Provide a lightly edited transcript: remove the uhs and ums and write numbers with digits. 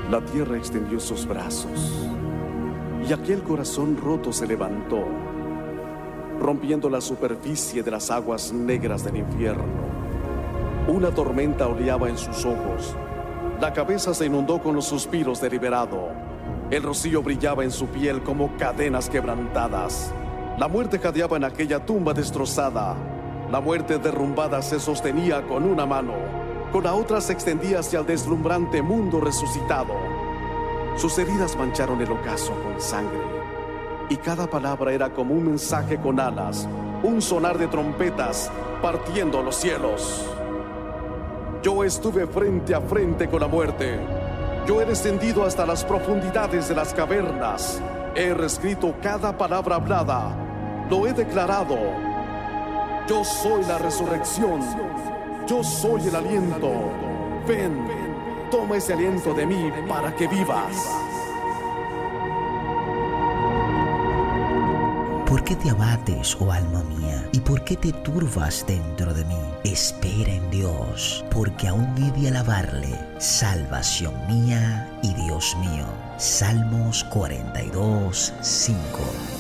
La tierra extendió sus brazos y aquel corazón roto se levantó, rompiendo la superficie de las aguas negras del infierno. Una tormenta oleaba en sus ojos. La cabeza se inundó con los suspiros de liberado. El rocío brillaba en su piel como cadenas quebrantadas. La muerte jadeaba en aquella tumba destrozada. La muerte derrumbada se sostenía con una mano. Con la otra se extendía hacia el deslumbrante mundo resucitado. Sus heridas mancharon el ocaso con sangre, y cada palabra era como un mensaje con alas, un sonar de trompetas partiendo los cielos. Yo estuve frente a frente con la muerte. Yo he descendido hasta las profundidades de las cavernas. He reescrito cada palabra hablada. Lo he declarado. Yo soy la resurrección. Yo soy el aliento. Ven, toma ese aliento de mí para que vivas. ¿Por qué te abates, oh alma mía? ¿Y por qué te turbas dentro de mí? Espera en Dios, porque aún he de alabarle, salvación mía y Dios mío. Salmos 42:5.